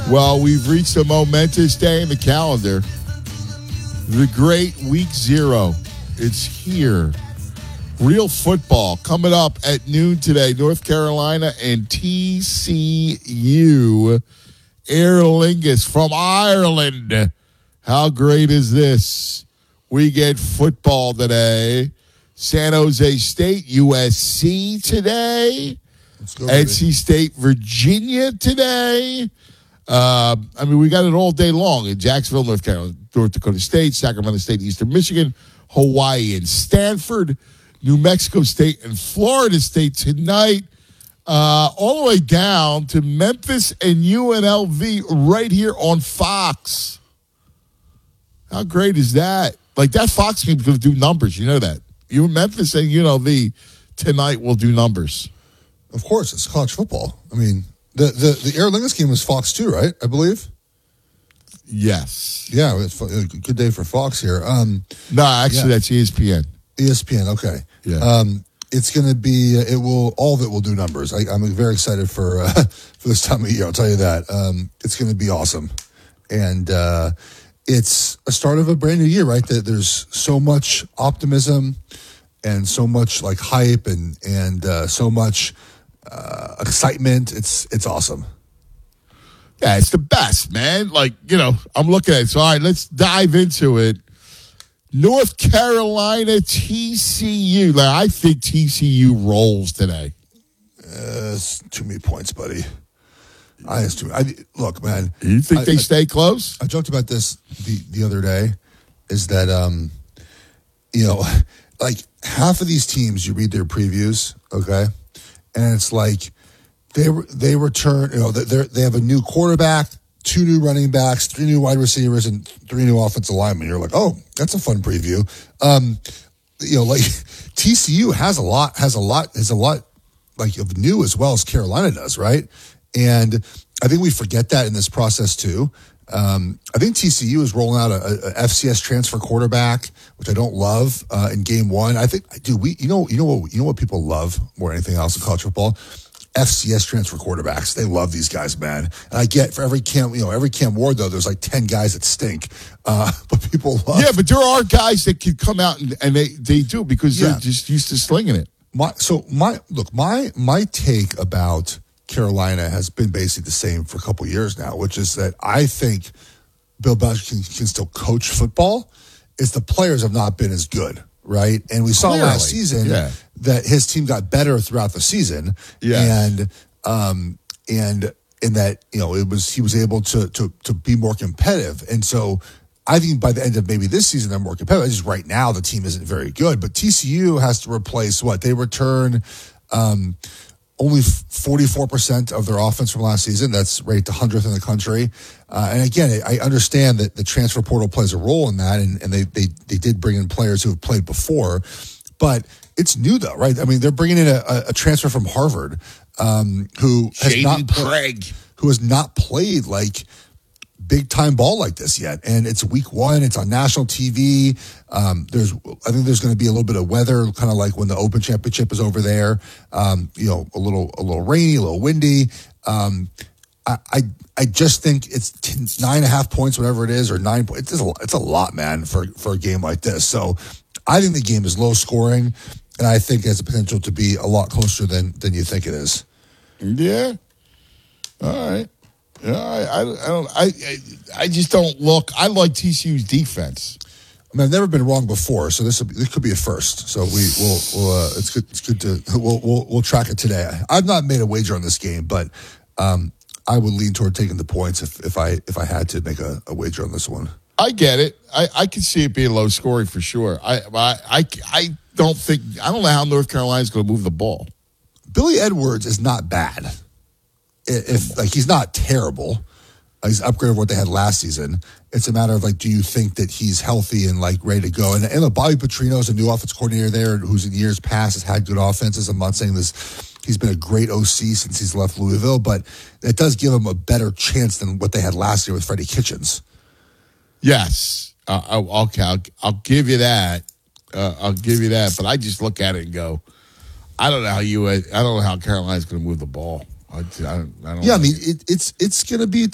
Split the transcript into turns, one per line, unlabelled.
Well, we've reached a momentous day in the calendar. The great week 0. It's here. Real football coming up at noon today. North Carolina and TCU. Aer Lingus from Ireland. How great is this? We get football today. San Jose State, USC today. NC State, Virginia today. We got it all day long in Jacksonville, North Carolina, North Dakota State, Sacramento State, Eastern Michigan, Hawaii and Stanford, New Mexico State and Florida State tonight. All the way down to Memphis and UNLV right here on Fox. How great is that? Like, that Fox game's going to do numbers. You know that. Memphis and UNLV tonight will do numbers.
Of course, it's college football. I mean, the Aer Lingus game was Fox 2, right? I believe.
Yes.
Yeah, it's a good day for Fox here.
That's ESPN.
ESPN, okay.
Yeah.
It's going to be. All of it will do numbers. I'm very excited for this time of year. I'll tell you that. It's going to be awesome, and it's a start of a brand new year, right? That there's so much optimism and so much like hype and so much excitement. It's awesome.
Yeah, it's the best, man. Like, I'm looking at it. So, all right, let's dive into it. North Carolina, TCU. Like, I think TCU rolls today.
It's too many points, buddy. Look, man.
You think they stay close?
I joked about this the other day. Is that like half of these teams, you read their previews, okay, and it's like they return. They have a new quarterback, 2 new running backs, 3 new wide receivers, and 3 new offensive linemen. You're like, oh, that's a fun preview. Like TCU has a lot like of new as well as Carolina does, right? And I think we forget that in this process too. I think TCU is rolling out a FCS transfer quarterback, which I don't love in game 1. I think, dude, you know what people love more than anything else in college football? FCS transfer quarterbacks. They love these guys, man. And I get for every Cam Ward though, there's like 10 guys that stink. But people love.
Yeah, but there are guys that can come out and they do because they're just used to slinging it.
My take about Carolina has been basically the same for a couple of years now, which is that I think Bill Belichick can still coach football. It's the players have not been as good, right? And we saw last season that his team got better throughout the season, and in that he was able to be more competitive, and so I think by the end of maybe this season they're more competitive. Just right now the team isn't very good, but TCU has to replace what they return. Only 44% of their offense from last season. That's ranked 100th in the country. And again, I understand that the transfer portal plays a role in that, and they did bring in players who have played before. But it's new, though, right? I mean, they're bringing in a transfer from Harvard who has not played like big-time ball like this yet. And it's week 1. It's on national TV. I think there's going to be a little bit of weather, kind of like when the Open Championship is over there. A little rainy, a little windy. I just think it's 9.5 points, whatever it is, or 9 points. It's a lot, man, for a game like this. So I think the game is low scoring, and I think it has the potential to be a lot closer than you think it is.
Yeah. All right. I just don't look. I like TCU's defense.
I mean, I've never been wrong before, so this could be a first. So it's good. It's good to we'll track it today. I've not made a wager on this game, but I would lean toward taking the points if I had to make a wager on this one.
I get it. I can see it being low scoring for sure. I don't know how North Carolina's going to move the ball.
Billy Edwards is not bad. He's not terrible. He's upgraded what they had last season. It's a matter of do you think that he's healthy and ready to go? And look, Bobby Petrino is a new offense coordinator there, who's in years past has had good offenses. I'm not saying this. He's been a great OC since he's left Louisville, but it does give him a better chance than what they had last year with Freddie Kitchens.
Yes, okay, I'll give you that. But I just look at it and go, I don't know how Carolina's going to move the ball. I don't.
Yeah, I mean, it's going to be